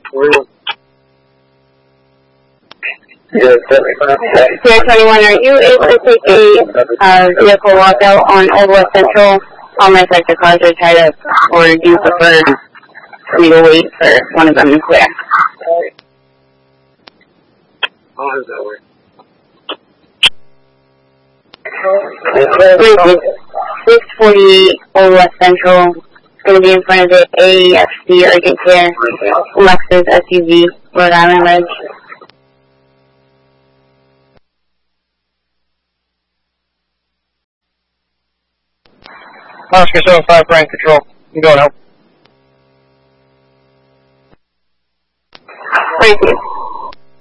Pier 21, are you able to take a vehicle walkout on Old West Central? All my sector cars are tied up, or do you prefer for me to wait for one of them to clear? How does that work? 648 Old West Central. It's going to be in front of the AAFC Urgent Care Lexus SUV, Rhode Island Reg. Oscar 75, Frank Control. I'm going out. Thank you.